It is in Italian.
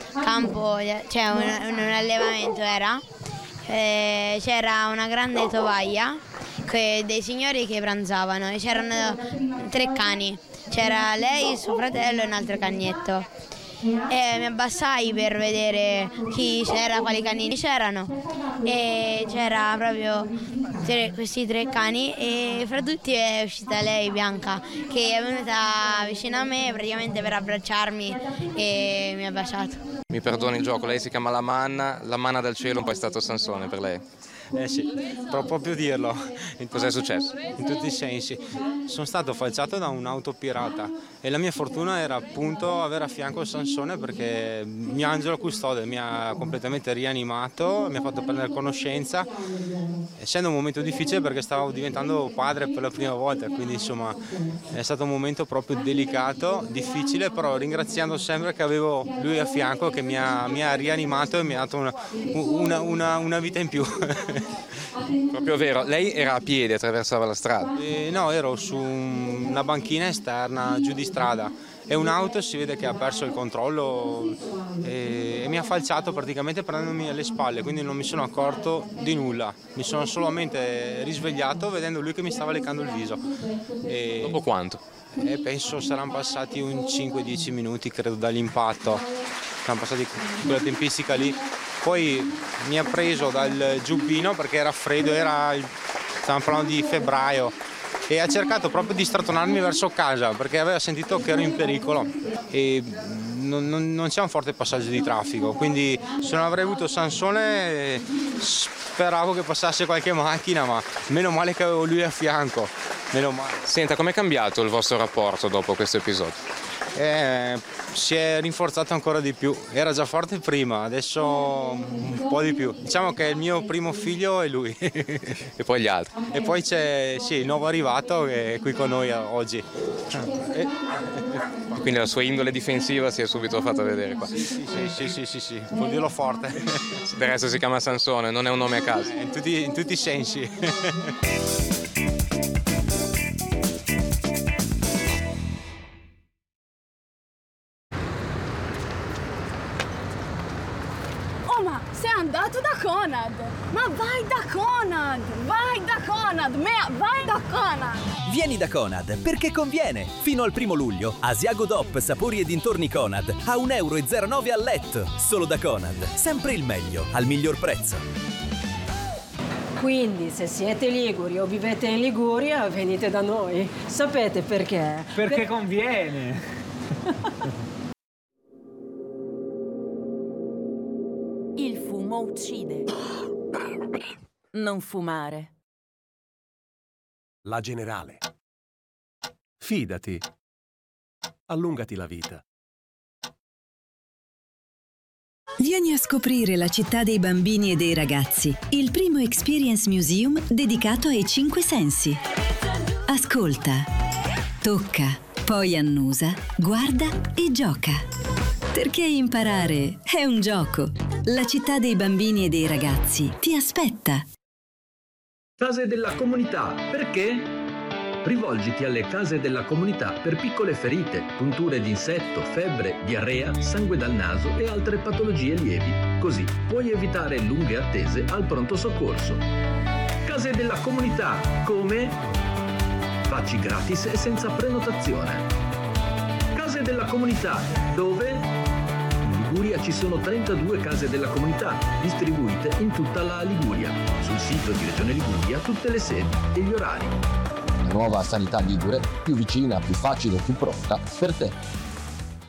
campo, cioè un allevamento era, c'era una grande tovaglia dei signori che pranzavano e c'erano 3 cani, c'era lei, suo fratello e un altro cagnetto. E mi abbassai per vedere chi c'era, quali canini c'erano, e c'era proprio questi 3 cani e fra tutti è uscita lei, Bianca, che è venuta vicino a me praticamente per abbracciarmi e mi ha baciato. Mi perdoni il gioco, lei si chiama la manna dal cielo, un po' è stato Sansone per lei. Sì, proprio dirlo. Cos'è successo? In tutti i sensi. Sono stato falciato da un'auto pirata e la mia fortuna era appunto avere a fianco Sansone, perché mio angelo custode mi ha completamente rianimato, mi ha fatto prendere conoscenza, essendo un momento difficile perché stavo diventando padre per la prima volta, quindi insomma è stato un momento proprio delicato, difficile, però ringraziando sempre che avevo lui a fianco che mi ha rianimato e mi ha dato una vita in più. Proprio vero, lei era a piedi, attraversava la strada? No, ero su una banchina esterna giù di strada e un'auto si vede che ha perso il controllo e mi ha falciato praticamente prendendomi alle spalle, quindi non mi sono accorto di nulla, mi sono solamente risvegliato vedendo lui che mi stava leccando il viso. Dopo quanto? Penso saranno passati un 5-10 minuti credo dall'impatto, saranno passati quella tempistica lì. Poi mi ha preso dal giubbino perché era freddo, stavamo parlando di febbraio, e ha cercato proprio di strattonarmi verso casa perché aveva sentito che ero in pericolo e non c'è un forte passaggio di traffico, quindi se non avrei avuto Sansone speravo che passasse qualche macchina, ma meno male che avevo lui a fianco, meno male. Senta, com'è cambiato il vostro rapporto dopo questo episodio? Si è rinforzato ancora di più, era già forte prima, adesso un po' di più. Diciamo che il mio primo figlio è lui. E poi gli altri? E poi c'è il nuovo arrivato che è qui con noi oggi. Quindi la sua indole difensiva si è subito fatta vedere qua. Sì, vuol dirlo forte. Del resto si chiama Sansone, non è un nome a caso. In tutti i sensi. Sei andato da Conad! Ma vai da Conad! Vai da Conad! Vai da Conad! Vieni da Conad perché conviene! Fino al 1° luglio, Asiago DOP Sapori e dintorni Conad a 1,09 € al letto. Solo da Conad. Sempre il meglio, al miglior prezzo. Quindi, se siete liguri o vivete in Liguria, venite da noi. Sapete perché? Perché conviene! Il fumo uccide. Non fumare. La Generale. Fidati. Allungati la vita. Vieni a scoprire la città dei bambini e dei ragazzi, il primo Experience Museum dedicato ai 5 sensi. Ascolta, tocca, poi annusa, guarda e gioca. Perché imparare è un gioco. La città dei bambini e dei ragazzi ti aspetta. Case della comunità, perché? Rivolgiti alle case della comunità per piccole ferite, punture di insetto, febbre, diarrea, sangue dal naso e altre patologie lievi. Così puoi evitare lunghe attese al pronto soccorso. Case della comunità, come? Facci gratis e senza prenotazione. Case della comunità, dove? In Liguria ci sono 32 case della comunità, distribuite in tutta la Liguria. Sul sito di Regione Liguria tutte le sedi e gli orari. Nuova sanità ligure, più vicina, più facile, più pronta per te.